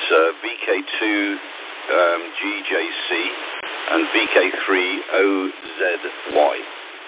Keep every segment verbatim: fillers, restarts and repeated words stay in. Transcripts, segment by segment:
uh, V K two um, G J C and V K three O Z Y.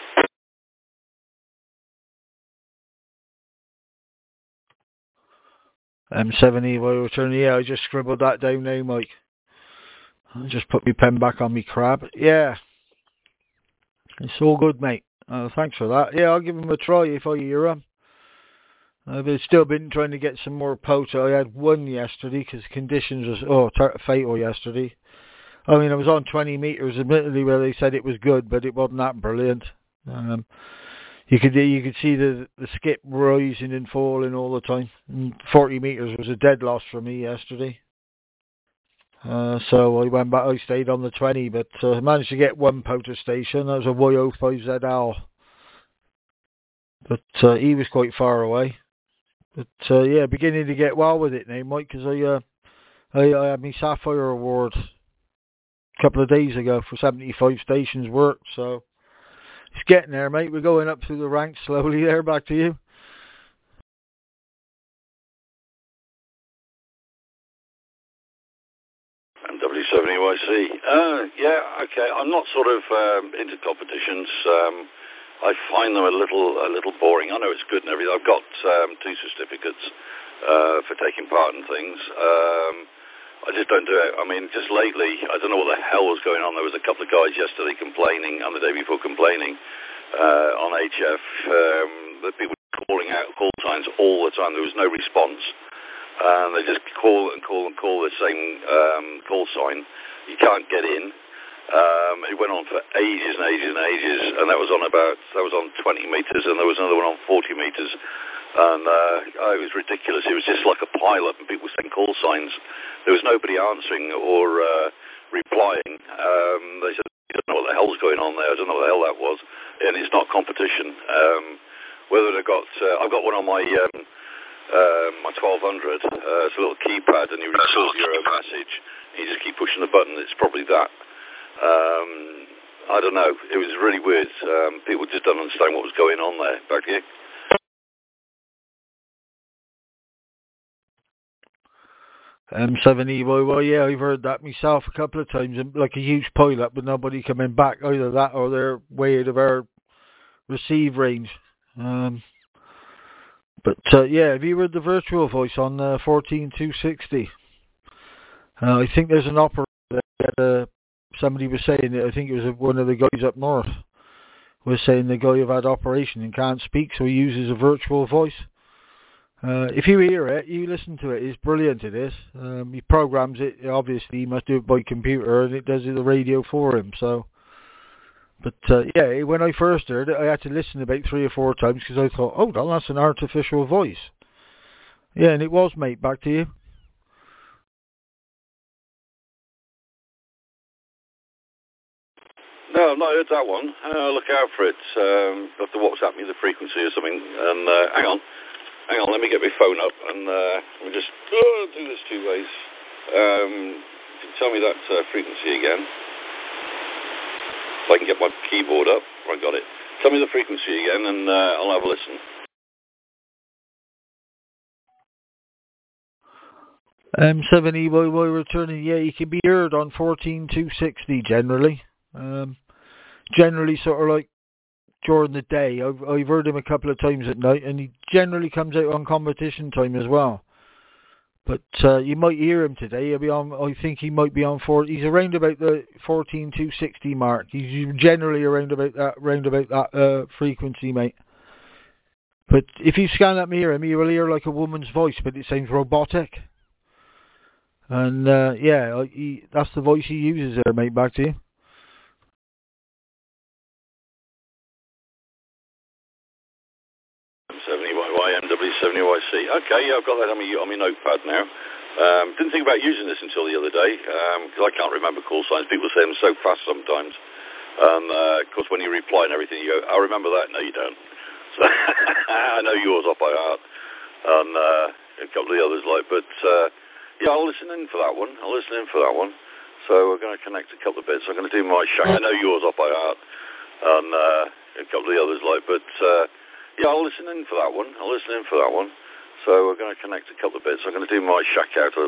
M seven E Y return. Yeah, I just scribbled that down now, Mike. I just put my pen back on me crab. Yeah. It's all good, mate. Uh, thanks for that. Yeah, I'll give him a try if I hear him. I've still been trying to get some more poto. I had one yesterday because conditions was oh ter- fatal yesterday. I mean, I was on twenty metres, admittedly, where they said it was good, but it wasn't that brilliant. Um, you could you could see the the skip rising and falling all the time. And forty metres was a dead loss for me yesterday. Uh, so I went back. I stayed on the twenty, but uh, managed to get one poto station. That was a Y O five Z L, but uh, he was quite far away. But uh, yeah, beginning to get well with it now, Mike, because I, uh, I I had my Sapphire Award a couple of days ago for seventy-five stations worked. So it's getting there, mate. We're going up through the ranks slowly. There, back to you. M W seven E Y C. Uh, yeah, okay. I'm not sort of um, into competitions. Um, I find them a little a little boring. I know it's good and everything. I've got um, two certificates uh, for taking part in things. Um, I just don't do it. I mean, just lately, I don't know what the hell was going on. There was a couple of guys yesterday complaining, and the day before complaining, uh, on H F, um, that people were calling out call signs all the time. There was no response. And they just call and call and call the same um, call sign. You can't get in. Um, it went on for ages and ages and ages, and that was on about that was on twenty meters, and there was another one on forty meters, and uh, oh, it was ridiculous. It was just like a pile-up, and people were saying call signs. There was nobody answering or uh, replying. Um, they said, "I don't know what the hell's going on there. I don't know what the hell that was," and it's not competition. Um, whether they got, uh, I've got one on my. Um, Uh, my twelve hundred, uh, it's a little keypad, and you record your own message. You just keep pushing the button. It's probably that. Um, I don't know. It was really weird. Um, people just don't understand what was going on there. Back here. M seven E Y Y, yeah, I've heard that myself a couple of times. Like a huge pile-up with nobody coming back. Either that or they're way out of our receive range. Um, But uh, yeah, have you heard the virtual voice on uh, fourteen two sixty? Uh, I think there's an operator that uh, somebody was saying, I think it was one of the guys up north, was saying the guy who had operation and can't speak, so he uses a virtual voice. Uh, if you hear it, you listen to it. It's brilliant, it is. Um, he programs it, obviously he must do it by computer, and it does the radio for him, so... But uh, yeah, when I first heard it, I had to listen about three or four times because I thought, oh, well, that's an artificial voice. Yeah, and it was, mate. Back to you. No, I've not heard that one. Uh, look out for it. Um, have to WhatsApp me the frequency or something. And uh, hang on, hang on. Let me get my phone up and uh, let me just oh, do this two ways. Um, tell me that uh, frequency again. If I can get my keyboard up, I got it. Tell me the frequency again, and uh, I'll have a listen. M seven E Y Y returning. Yeah, you can be heard on fourteen two sixty generally. Um, generally, sort of like during the day. I've I've heard him a couple of times at night, and he generally comes out on competition time as well. But uh, you might hear him today. He'll be on. I think he might be on four. He's around about the fourteen two sixty mark. He's generally around about that, around about that uh, frequency, mate. But if you scan up near him, you will hear like a woman's voice, but it sounds robotic. And uh, yeah, he, that's the voice he uses there, mate. Back to you. seventy Y Y, M W seventy Y C. Okay, yeah, I've got that on my, on my notepad now. Um, didn't think about using this until the other day, because um, I can't remember call signs. People say them so fast sometimes. And, uh, of course, when you reply and everything, you go, I remember that. No, you don't. So I know yours off by heart. And uh, a couple of the others, like, but, uh, yeah, I'll listen in for that one. I'll listen in for that one. So we're going to connect a couple of bits. I'm going to do my shack. I know yours off by heart. And uh, a couple of the others, like, but, uh, yeah, I'll listen in for that one. I'll listen in for that one. So we're going to connect a couple of bits. I'm going to do my shack out.